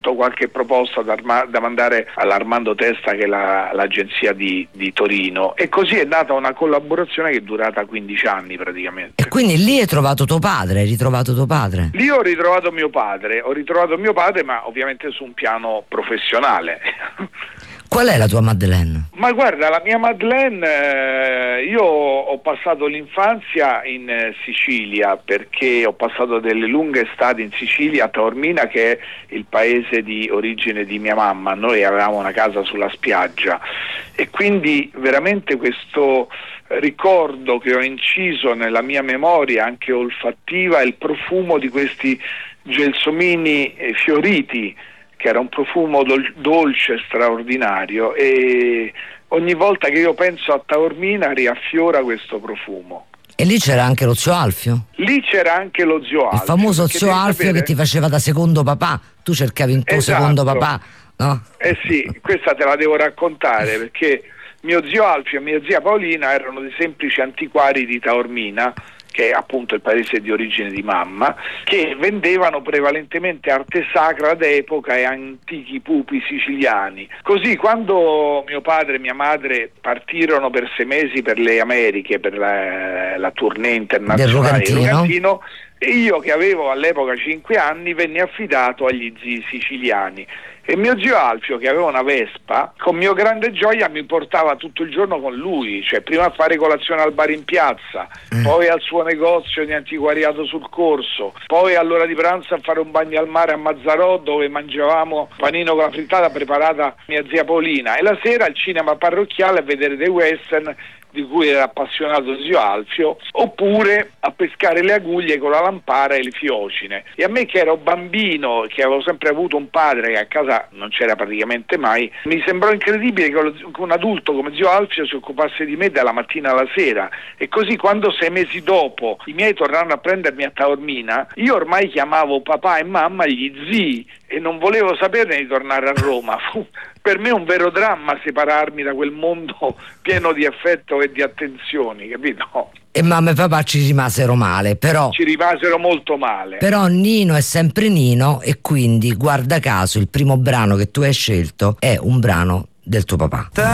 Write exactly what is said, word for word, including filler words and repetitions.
fatto qualche proposta da, arma- da mandare all'Armando Testa, che è la, l'agenzia di, di Torino, e così è nata una collaborazione che è durata quindici anni praticamente. E quindi lì hai trovato tuo padre, hai ritrovato tuo padre? Lì ho ritrovato mio padre, ho ritrovato mio padre, ma ovviamente su un piano professionale. Qual è la tua Madeleine? Ma guarda, la mia Madeleine, eh, io ho passato l'infanzia in eh, Sicilia, perché ho passato delle lunghe estati in Sicilia, a Taormina, che è il paese di origine di mia mamma. Noi avevamo una casa sulla spiaggia e quindi veramente questo ricordo che ho inciso nella mia memoria, anche olfattiva, è il profumo di questi gelsomini eh, fioriti, che era un profumo dol- dolce, straordinario, e ogni volta che io penso a Taormina riaffiora questo profumo. E lì c'era anche lo zio Alfio? Lì c'era anche lo zio Alfio. Il famoso zio Alfio sapere... che ti faceva da secondo papà, tu cercavi in tuo esatto. secondo papà, no? Eh sì, questa te la devo raccontare, perché mio zio Alfio e mia zia Paolina erano dei semplici antiquari di Taormina, che è appunto il paese di origine di mamma, che vendevano prevalentemente arte sacra d'epoca e antichi pupi siciliani. Così quando mio padre e mia madre partirono per sei mesi per le Americhe, per la, la tournée internazionale del Rugantino, e io, che avevo all'epoca cinque anni, venni affidato agli zii siciliani. E mio zio Alfio, che aveva una Vespa, con mio grande gioia mi portava tutto il giorno con lui, cioè prima a fare colazione al bar in piazza, mm. poi al suo negozio di antiquariato sul Corso, poi all'ora di pranzo a fare un bagno al mare a Mazzarò, dove mangiavamo panino con la frittata preparata mia zia Paolina, e la sera al cinema parrocchiale a vedere dei western di cui era appassionato zio Alfio, oppure a pescare le aguglie con la lampara e le fiocine. E a me, che ero bambino, che avevo sempre avuto un padre che a casa non c'era praticamente mai, mi sembrò incredibile che un adulto come zio Alfio si occupasse di me dalla mattina alla sera. E così, quando sei mesi dopo i miei tornarono a prendermi a Taormina, io ormai chiamavo papà e mamma gli zii e non volevo saperne di tornare a Roma. Fu per me un vero dramma separarmi da quel mondo pieno di affetto e di attenzioni, capito? E mamma e papà ci rimasero male, però ci rimasero molto male. Però Nino è sempre Nino, e quindi, guarda caso, il primo brano che tu hai scelto è un brano del tuo papà.